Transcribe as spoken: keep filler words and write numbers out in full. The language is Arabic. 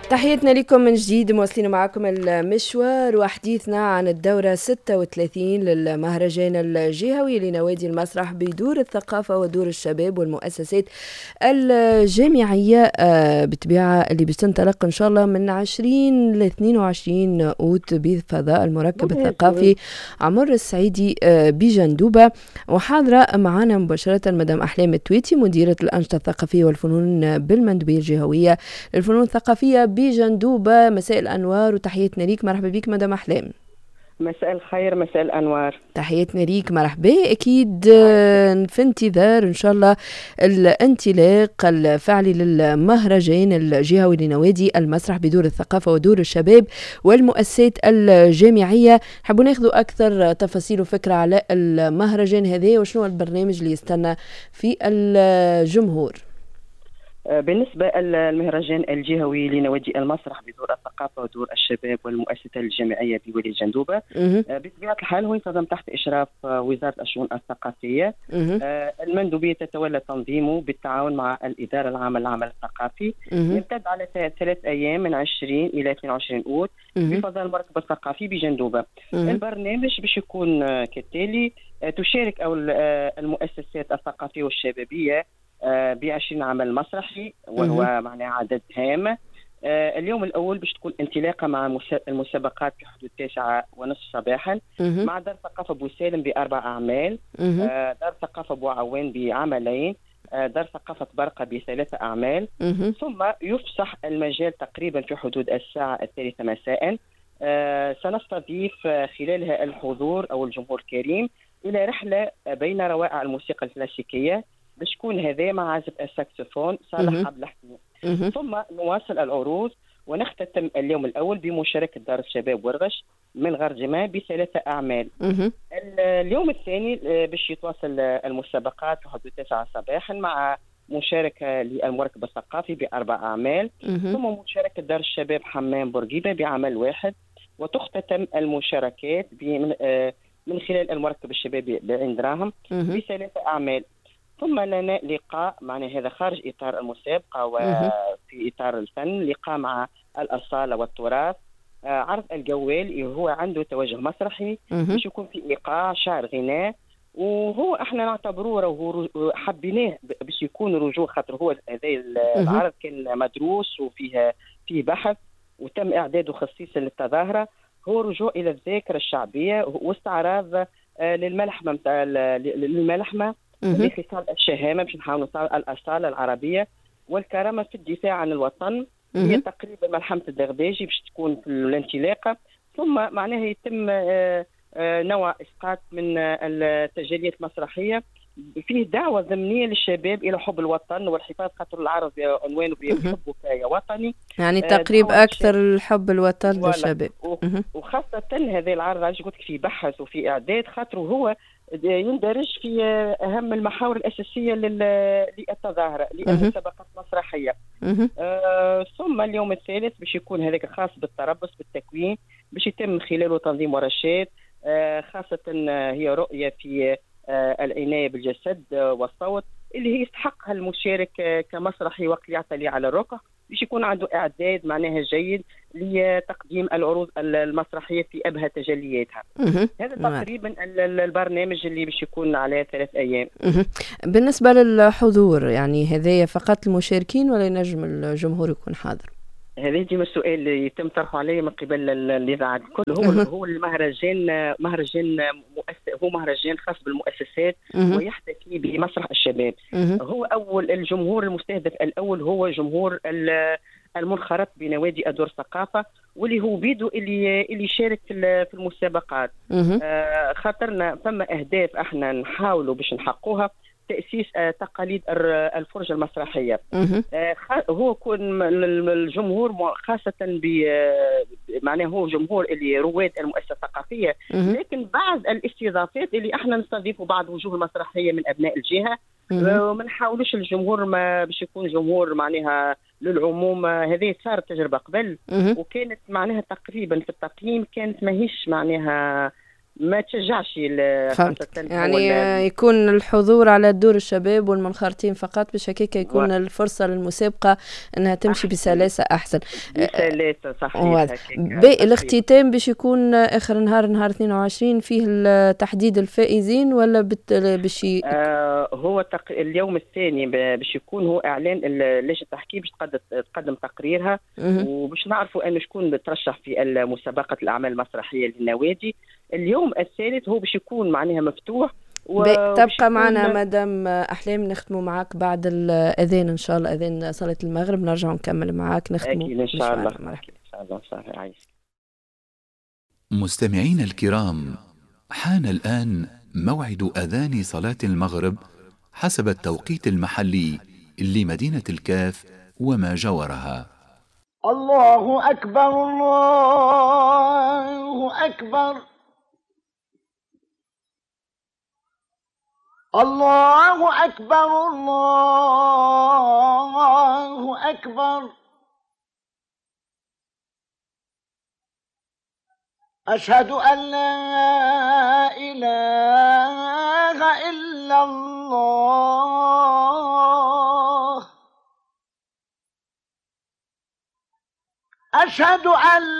تحياتنا لكم من جديد، مواصلين معكم المشوار وحديثنا عن الدورة ستة وثلاثين للمهرجان الجهوي لنوادي المسرح بدور الثقافة ودور الشباب والمؤسسات الجامعية بتبيعة اللي بتنطلق إن شاء الله من عشرين ل اثنين وعشرين أوت بفضاء المركب الثقافي عمر السعيدي بجندوبة. وحاضرة معنا مباشرة مدام أحلام التويتي مديرة الأنشطة الثقافية والفنون بالمندوبية الجهوية للفنون الثقافية بجندوبة. مساء الأنوار وتحياتنا ليك. مرحبا بك مدام أحلام. مساء الخير، مساء الأنوار. تحياتنا ليك، مرحبا. أكيد في انتظار إن شاء الله الانطلاق الفعلي للمهرجان الجهوي لنوادي المسرح بدور الثقافة ودور الشباب والمؤسسات الجامعية. حبوا ناخذوا أكثر تفاصيل وفكرة على المهرجان هذا وشنو البرنامج اللي يستنى في الجمهور. بالنسبة للمهرجان الجهوي لنوادي المسرح بدور الثقافة ودور الشباب والمؤسسة الجامعية بولاية جندوبة، بطبيعة الحال هو ينتظم تحت إشراف وزارة الشؤون الثقافية. المندوبية تتولى تنظيمه بالتعاون مع الإدارة العامة للعمل الثقافي. يمتد على ثلاث أيام من عشرين إلى اثنين وعشرين أوت بفضاء المركب الثقافي بجندوبة. البرنامج باش يكون كالتالي: تشارك أو المؤسسات الثقافية والشبابية بعشرين عمل مسرحي وهو معناه عدد هام. اليوم الأول باش تكون انطلاقة مع المسابقات في حدود تسعة ونصف صباحا، مع دار ثقافة بوسالم بأربع أعمال، دار ثقافة بوعوان بعملين، دار ثقافة برقة بثلاثة أعمال. ثم يفسح المجال تقريبا في حدود الساعة الثالثة مساء. سنستضيف خلالها الحضور أو الجمهور الكريم إلى رحلة بين روائع الموسيقى الكلاسيكية باش يكون هذا مع عازف الساكسفون صالح عبد الحكيم. ثم نواصل العروض ونختتم اليوم الأول بمشاركة دار الشباب ورغش من غرجمان بثلاثة أعمال. اليوم الثاني باش يتواصل المسابقات في حدود تسعة صباحا مع مشاركة للمركب الثقافي بأربع أعمال، ثم مشاركة دار الشباب حمام بورقيبة بعمل واحد، وتختتم المشاركات من خلال المركب الشبابي بعين دراهم بثلاثة أعمال. ثم لنا لقاء معنا هذا خارج إطار المسابقة وفي إطار الفن، لقاء مع الأصالة والتراث، عرض الجوال هو عنده توجه مسرحي باش يكون في إيقاع شعر غناء، وهو احنا نعتبروه وهو حبيناه باش يكون رجوع، خاطر هو هذا العرض كان مدروس وفيه فيه بحث وتم إعداده خصيصا للتظاهرة. هو رجوع إلى الذاكرة الشعبية واستعراض للملحمة متاع للملحمة لخصال الشهامة باش نحاول نصال الأصالة العربية والكرامة في الدفاع عن الوطن. هي تقريبا ملحمة الدغداجي باش تكون في الانطلاقة. ثم معناها يتم نوع إسقاط من التجليات المسرحية فيه دعوة ضمنية للشباب إلى حب الوطن والحفاظ، خاطر العرض عنوانه بحبك يا وطني، يعني تقريب أكثر الحب الوطن للشباب. وخاصة هذا العرض علاش قلت في بحث وفي إعداد، خاطر هو يندرج في أهم المحاور الأساسية للتظاهرة للمسابقات المسرحية. آه ثم اليوم الثالث باش يكون هذاك خاص بالتربص بالتكوين، باش يتم خلاله تنظيم ورشات، آه خاصة هي رؤية في آه العناية بالجسد والصوت اللي هي يستحقها المشارك كمسرحي وقت يعتلي على الركع، باش يكون عنده إعداد معناها جيد لتقديم العروض المسرحية في أبهى تجلياتها. هذا تقريبا البرنامج اللي باش يكون على ثلاث أيام. بالنسبة للحضور، يعني هذايا فقط المشاركين ولا ينجم الجمهور يكون حاضر؟ هذا ديما السؤال اللي يتم طرحه عليه من قبل الإذاعة الكل. هو هو المهرجان مهرجان مؤسس، هو مهرجان خاص بالمؤسسات ويحتفي بمسرح الشباب. هو أول الجمهور المستهدف الأول هو جمهور المنخرط بنوادي أدور الثقافة، واللي هو بيدو اللي اللي يشارك في المسابقات. آه خاطرنا ثم أهداف احنا نحاولوا باش نحققوها: تأسيس آه تقاليد الفرجة المسرحية. آه هو كون الجمهور خاصة ب معناه هو جمهور اللي رواد المؤسسة الثقافية، لكن بعض الاستضافات اللي احنا نستضيفوا بعض وجوه المسرحية من أبناء الجهة، وما نحاولوش الجمهور ما باش يكون جمهور معناها للعموم. هذه صارت تجربة قبل وكانت معناها تقريبا في التقييم كانت ماهيش معناها ما تشجعش خاصة يعني يكون الحضور على دور الشباب والمنخرطين فقط، باش هكاك يكون و... الفرصة للمسابقة انها تمشي أحسن. بسلاسة احسن. بسلاسة صحيح. باقي الاختتام باش يكون اخر نهار نهار اثنين وعشرين فيه تحديد الفائزين ولا بت... باش آه هو تق... اليوم الثاني باش يكون هو اعلان لجنة التحكيم باش تقدم تقريرها وباش نعرفوا ان شكون ترشح في مسابقة الاعمال المسرحية للنوادي. اليوم الثالث هو باش يكون معناها مفتوح. تبقى معنا مدام احلام، نختموا معاك بعد الاذان ان شاء الله، اذان صلاه المغرب نرجع نكمل معاك نختموا اكيد ان شاء الله. ان شاء الله صحيح. عايز مستمعينا الكرام، حان الان موعد اذان صلاه المغرب حسب التوقيت المحلي لمدينه الكاف وما جاورها. الله اكبر الله اكبر الله أكبر الله أكبر أشهد أن لا إله إلا الله أشهد أن